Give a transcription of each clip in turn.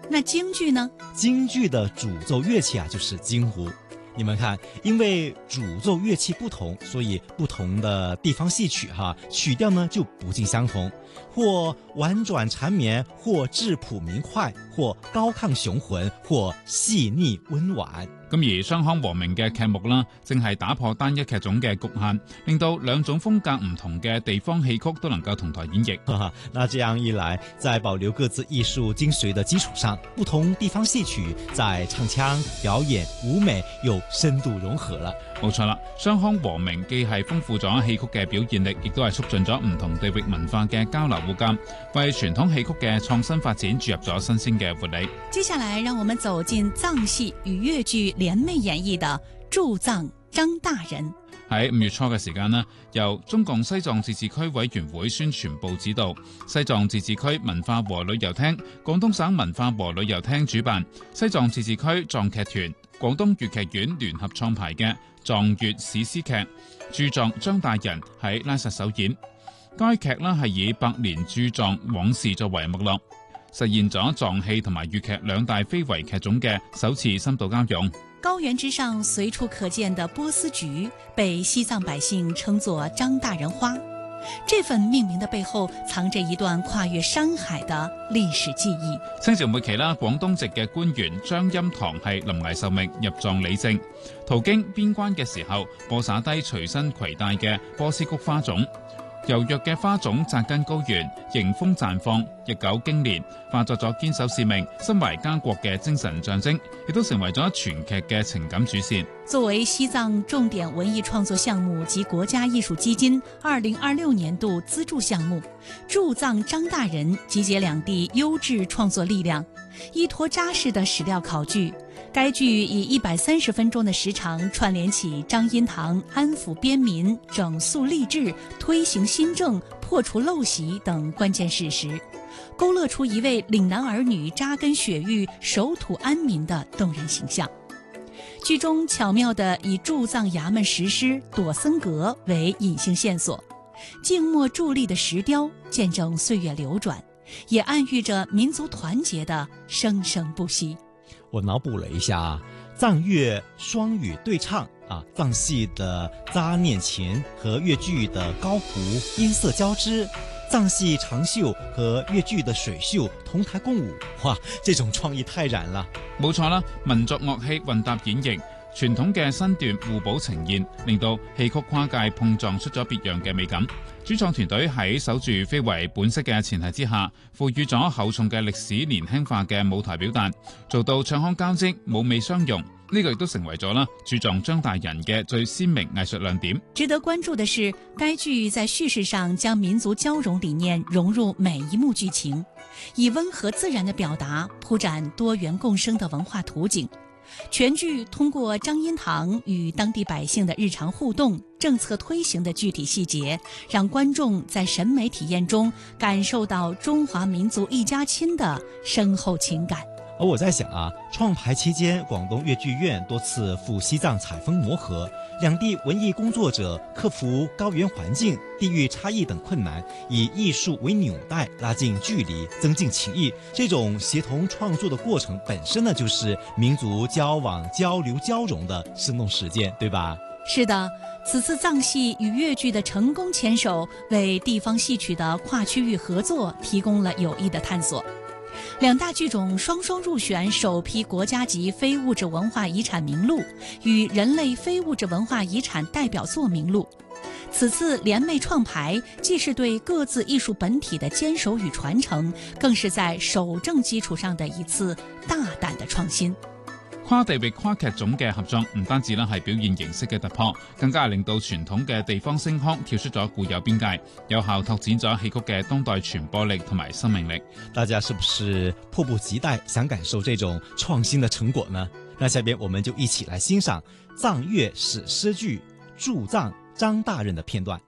那京剧呢？ 京剧的主奏乐器啊，就是京胡。你们看，因为主奏乐器不同，所以不同的地方戏曲曲调呢就不尽相同，或婉转缠绵，或质朴明快，或高亢雄浑，或細膩溫婉。 咁而雙腔和鳴嘅劇目啦，正係打破單一劇種嘅局限，令到兩種風格唔同嘅地方戲曲都能夠同台演繹。 那這樣一來，在保留各自藝術精髓的基礎上，不同地方戲曲在唱腔、表演、舞美又深度融合啦。 冇錯啦，雙腔和鳴既係豐富咗戲曲嘅表現力，亦都係促進咗唔同地域文化嘅交流互鑑，為傳統戲曲嘅創新發展注入咗新鮮嘅活力。 接下來，讓我們走進藏戲與粵劇聯袂演繹的駐藏張大人。 喺5月初嘅時間呢，由中共西藏自治區委員會宣傳部指導，西藏自治區文化和旅遊廳、廣東省文化和旅遊廳主辦，西藏自治區藏劇團、廣東粵劇院聯合創排嘅藏粵史詩劇駐藏張大人喺拉薩首演。該劇呢係以百年駐藏往事作為脈絡，實現咗藏戲同埋粵劇兩大非遺劇種嘅首次深度交融。 高原之上隨處可見的波斯菊被西藏百姓稱作張大人花，這份命名的背後藏着一段跨越山海的歷史記憶。 清朝末期啦，廣東籍嘅官員張欽堂係臨危受命入藏理政，途經邊關嘅時候，播撒低隨身攜帶嘅波斯菊花種。柔弱嘅花種扎根高原，迎風綻放，日久經年，化作咗堅守使命、身懷家國嘅精神象徵，亦都成為咗全劇嘅情感主線。 作為西藏重點文藝創作項目及國家藝術基金2026年度資助項目，駐藏張大人集結兩地優質創作力量，依託扎實的史料考據。該劇以130分鐘的時長串聯起張欽堂安撫邊民、整肅吏治、推行新政、破除陋習等關鍵事實，勾勒出一位嶺南兒女扎根雪域、守土安民的動人形象。劇中巧妙地以駐藏衙門石獅朵森閣為隱性線索，靜默佇立的石雕見證歲月流轉，也暗喻着民族團結的生生不息。 我腦補了一下，藏粵雙語對唱藏戲的扎念琴和粵劇的高胡音色交織，藏戲長袖和粵劇的水袖同台共舞，哇，這種創意太燃了。 冇錯啦，民族樂器混搭演繹，傳統嘅身段互補呈現，令到戲曲跨界碰撞出咗別樣嘅美感。主創團隊喺守住非遺本色嘅前提之下，賦予咗厚重嘅歷史年輕化嘅舞台表達，做到唱腔交織、舞美相融。呢個亦都成為咗駐藏張大人嘅最鮮明藝術亮點。 值得關注的是，該劇在敘事上將民族交融理念融入每一幕劇情，以溫和自然的表達鋪展多元共生的文化圖景。全劇通過張欽堂與當地百姓的日常互動、政策推行的具體細節，讓觀眾在審美體驗中感受到中華民族一家親的深厚情感。 而我在想創排期間，廣東粵劇院多次赴西藏採風磨合，兩地文藝工作者克服高原環境、地域差異等困難，以藝術為紐帶，拉近距離，增進情誼。這種協同創作的過程本身呢，就是民族交往、交流、交融的生動實踐，對吧？ 是的，此次藏戲與粵劇的成功牽手，為地方戲曲的跨區域合作提供了有益的探索。兩大劇種雙雙入選首批國家級非物質文化遺產名錄與人類非物質文化遺產代表作名錄。此次聯袂創排，既是對各自藝術本體的堅守與傳承，更是在守正基礎上的一次大膽的創新。 跨地域跨劇種嘅合作唔單止係表現形式嘅突破，更加係令到傳統嘅地方聲腔跳出咗固有邊界，有效拓展咗戲曲嘅當代傳播力同埋生命力。 大家是不是迫不及待想感受這種創新的成果呢？那下邊我們就一起來欣賞藏粵史詩劇《駐藏張大人》的片段。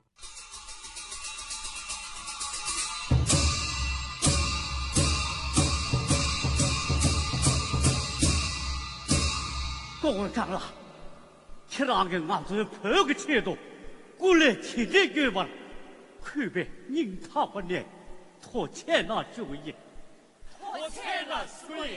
各位長老，鐵狼嘅眼睛破個切度，過來聽這句話，區別人他不念，托欠那主意，托欠那主意。